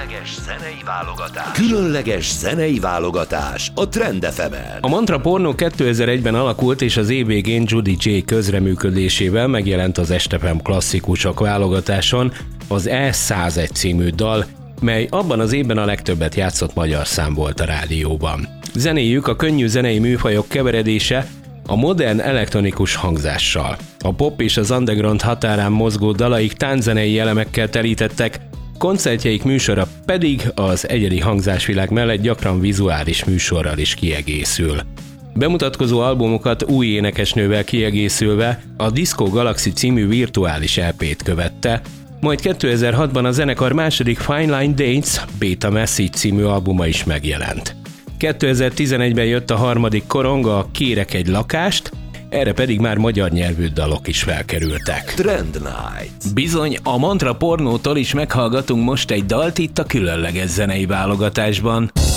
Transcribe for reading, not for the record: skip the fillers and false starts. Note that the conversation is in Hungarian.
Különleges zenei válogatás a Trend FM-en. A Mantra Pornó 2001-ben alakult, és az év végén Judy J. közreműködésével megjelent az Estefem klasszikusok válogatáson az E101 című dal, mely abban az évben a legtöbbet játszott magyar szám volt a rádióban. Zenéjük a könnyű zenei műfajok keveredése a modern elektronikus hangzással. A pop és az underground határán mozgó dalaik tánczenei elemekkel telítettek, koncertjeik műsora pedig az egyedi hangzásvilág mellett gyakran vizuális műsorral is kiegészül. Bemutatkozó albumokat új énekesnővel kiegészülve a Disco Galaxy című virtuális LP-t követte, majd 2006-ban a zenekar második Fine Line Dates Beta Message című albuma is megjelent. 2011-ben jött a harmadik korong, a Kérek egy lakást, erre pedig már magyar nyelvű dalok is felkerültek. Trend Night. Bizony, a Mantra Pornótól is meghallgatunk most egy dalt itt a különleges zenei válogatásban.